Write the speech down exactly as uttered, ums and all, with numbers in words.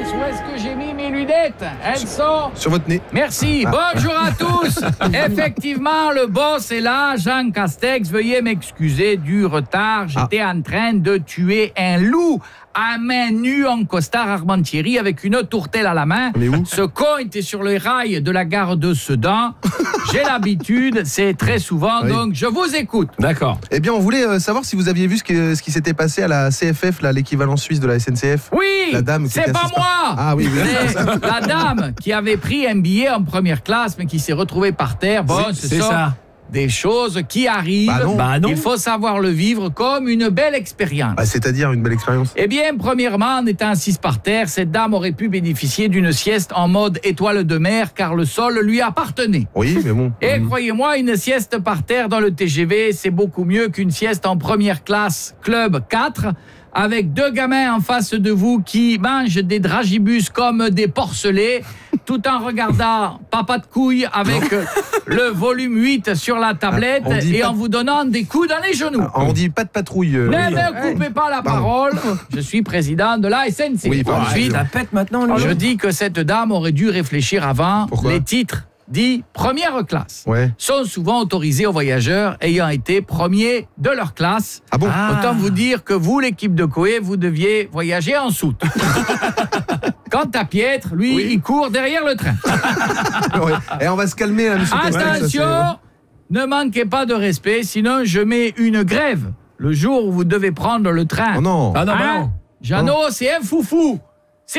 où est-ce que j'ai mis mes lunettes? Elles sont... Sur votre nez. Merci. Ah. Bonjour à tous. Effectivement, le boss est là. Jean Castex, veuillez m'excuser du retard. J'étais ah. en train de tuer un loup à main nue en costard Armentieri avec une tourtelle à la main. Mais où? Ce con était sur les rails de la gare de Sedan. J'ai l'habitude, c'est très souvent, oui. Donc je vous écoute. D'accord. Eh bien, on voulait euh, savoir si vous aviez vu ce, que, ce qui s'était passé à la C F F, là, l'équivalent suisse de la S N C F. Oui, la dame qui c'est pas moi. Par... Ah oui, oui. C'est la dame qui avait pris un billet en première classe, mais qui s'est retrouvée par terre. Bon, c'est, c'est, c'est ça. ça. Des choses qui arrivent, bah non. Bah non. Il faut savoir le vivre comme une belle expérience. Bah, c'est-à-dire une belle expérience. Eh bien, premièrement, en étant assise par terre, cette dame aurait pu bénéficier d'une sieste en mode étoile de mer, car le sol lui appartenait. Oui, mais bon. Et mmh. croyez-moi, une sieste par terre dans le T G V, c'est beaucoup mieux qu'une sieste en première classe, club quatre, avec deux gamins en face de vous qui mangent des dragibus comme des porcelets, tout en regardant Papa de couille avec le volume huit sur la tablette ah, et en vous donnant des coups dans les genoux. Ah, on dit pas de patrouille. Euh, ne oui. me coupez pas la Pardon. parole. Je suis président de la S N C F. Oui, pardon. Ensuite, ça pète maintenant. Lui. je dis que cette dame aurait dû réfléchir avant. Pourquoi? Les titres dits première classe ouais. sont souvent autorisés aux voyageurs ayant été premiers de leur classe. Ah bon? Ah. Autant vous dire que vous, l'équipe de Coé, vous deviez voyager en soute. Quant à Pietre, lui, oui. il court derrière le train. ouais. Et on va se calmer là, monsieur Castex. Attention, ça, ne manquez pas de respect, sinon je mets une grève le jour où vous devez prendre le train. Oh non. Ah non, hein? bah non. Jeannot, c'est un foufou.